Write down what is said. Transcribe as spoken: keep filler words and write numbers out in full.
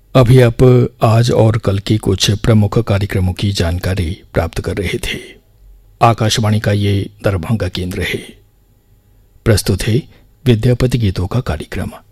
अभी आप आज और कल के कुछ प्रमुख कार्यक्रमों की जानकारी प्राप्त कर रहे थे। आकाशवाणी का ये दरभंगा केंद्र है। प्रस्तुत है विद्यापति गीतों का कार्यक्रम।